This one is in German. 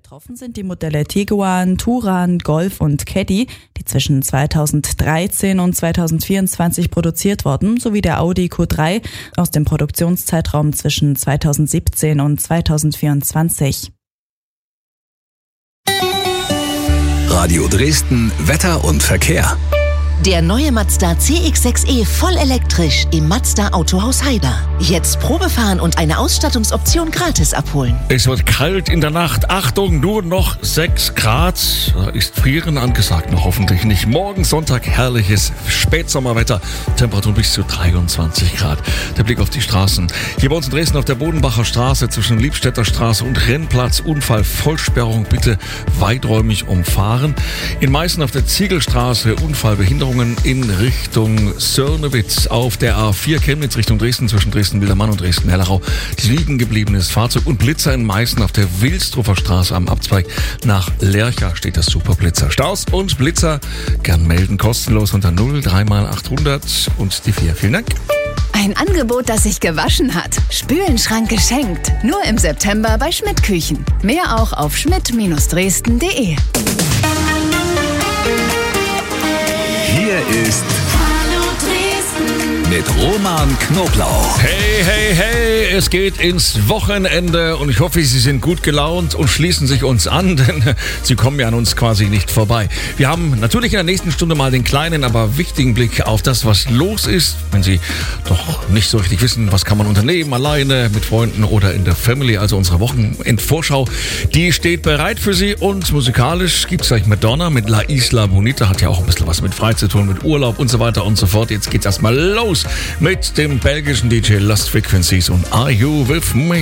Betroffen sind die Modelle Tiguan, Touran, Golf und Caddy, die zwischen 2013 und 2024 produziert wurden, sowie der Audi Q3 aus dem Produktionszeitraum zwischen 2017 und 2024. Radio Dresden, Wetter und Verkehr. Der neue Mazda CX-6e voll elektrisch im Mazda Autohaus Haider. Jetzt Probefahren und eine Ausstattungsoption gratis abholen. Es wird kalt in der Nacht. Achtung, nur noch 6 Grad. Da ist Frieren angesagt, noch hoffentlich nicht. Morgen Sonntag herrliches Spätsommerwetter. Temperatur bis zu 23 Grad. Der Blick auf die Straßen. Hier bei uns in Dresden auf der Bodenbacher Straße zwischen Liebstädter Straße und Rennplatz. Unfall, Vollsperrung, bitte weiträumig umfahren. In Meißen auf der Ziegelstraße Unfallbehinderungen in Richtung Sörnewitz. Auf der A4 Chemnitz Richtung Dresden zwischen Dresden-Bildermann und Dresden-Hellerau. Liegen gebliebenes Fahrzeug und Blitzer in Meißen auf der Wilstruffer Straße am Abzweig nach Lercha steht das Superblitzer. Staus und Blitzer gern melden, kostenlos unter 03x800 und die 4. Vielen Dank. Ein Angebot, das sich gewaschen hat. Spülenschrank geschenkt. Nur im September bei Schmidt Küchen. Mehr auch auf schmidt-dresden.de. Hier ist Hallo Dresden mit Roman Knoblauch. Hey, hey, hey, es geht ins Wochenende und ich hoffe, Sie sind gut gelaunt und schließen sich uns an, denn Sie kommen ja an uns quasi nicht vorbei. Wir haben natürlich in der nächsten Stunde mal den kleinen, aber wichtigen Blick auf das, was los ist. Wenn Sie doch nicht so richtig wissen, was kann man unternehmen, alleine, mit Freunden oder in der Family, also unsere Wochenendvorschau, die steht bereit für Sie und musikalisch gibt's gleich Madonna mit La Isla Bonita, hat ja auch ein bisschen was mit Freizeit zu tun, mit Urlaub und so weiter und so fort. Jetzt geht's erstmal los mit dem belgischen DJ Lost Frequencies und Are You With Me?